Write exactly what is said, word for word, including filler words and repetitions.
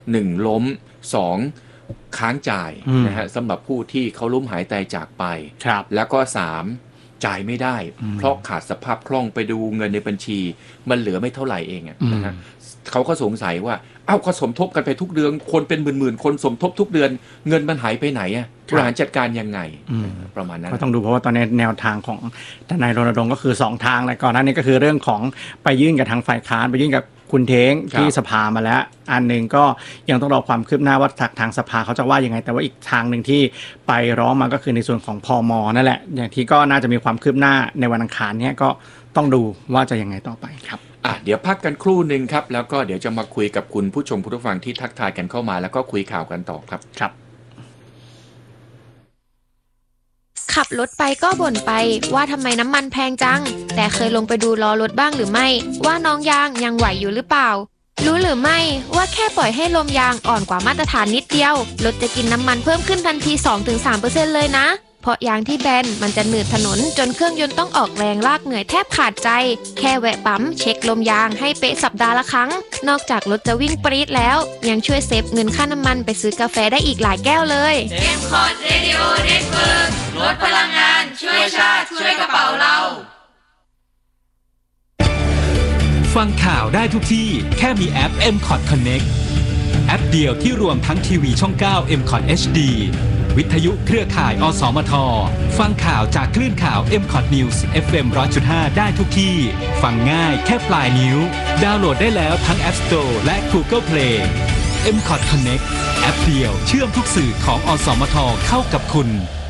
หนึ่งล้มสองค้างจ่ายนะฮะสำหรับผู้ที่เขาล้มหายตายจากไปแล้วก็สามจ่ายไม่ได้เพราะขาดสภาพคล่องไปดูเงินในบัญชีมันเหลือไม่เท่าไหร่เองนะฮะเขาก็สงสัยว่าเอ้าก็สมทบกันไปทุกเดือนคนเป็นหมื่นๆคนสมทบทุกเดือนเงินมันหายไปไหนอ่ะบริหารจัดการยังไงประมาณนั้นก็ต้องดูเพราะว่าตอนนี้แนวทางของทนายรณรงค์ก็คือสองทางแล้วก่อนหน้านี้ก็คือเรื่องของไปยื่นกับทางฝ่ายค้านไปยื่นกับคุณเท้งที่สภามาแล้วอันนึงก็ยังต้องรอความคืบหน้าว่าทางสภาเขาจะว่ายังไงแต่ว่าอีกทางนึงที่ไปร้องมาก็คือในส่วนของพม.นั่นแหละอย่างที่ก็น่าจะมีความคืบหน้าในวันอังคารนี้ก็ต้องดูว่าจะยังไงต่อไปครับอ่ะเดี๋ยวพักกันครู่นึงครับแล้วก็เดี๋ยวจะมาคุยกับคุณผู้ชมผู้ฟังที่ทักทายกันเข้ามาแล้วก็คุยข่าวกันต่อครับครับขับรถไปก็บ่นไปว่าทำไมน้ำมันแพงจังแต่เคยลงไปดูล้อรถบ้างหรือไม่ว่าน้องยางยังไหวอยู่หรือเปล่ารู้หรือไม่ว่าแค่ปล่อยให้ลมยางอ่อนกว่ามาตรฐานนิดเดียวรถจะกินน้ำมันเพิ่มขึ้นทันที สองถึงสามเปอร์เซ็นต์ เลยนะเพราะยางที่แบนมันจะหนืดถนนจนเครื่องยนต์ต้องออกแรงลากเหนื่อยแทบขาดใจแค่แวะปั๊มเช็คลมยางให้เป๊ะสัปดาห์ละครั้งนอกจากรถจะวิ่งปรี๊ดแล้วยังช่วยเซฟเงินค่าน้ำมันไปซื้อกาแฟได้อีกหลายแก้วเลยเอ็ม คอร์ด Radio Network ลดพลังงานช่วยชาติช่วยกระเป๋าเราฟังข่าวได้ทุกที่แค่มีแอป เอ็ม คอร์ด Connect แอปเดียวที่รวมทั้งทีวีช่องเก้า เอ็ม คอร์ด เอช ดี วิทยุเครือข่าย อสมท ฟังข่าวจากคลื่นข่าว เอ็ม คอร์ด News เอฟ เอ็ม หนึ่งร้อยจุดห้า ได้ทุกที่ฟังง่ายแค่ปลายนิ้วดาวน์โหลดได้แล้วทั้ง App Store และ Google Play เอ็ม คอร์ด Connect แอปเดียวเชื่อมทุกสื่อของอสมทเข้ากับคุณ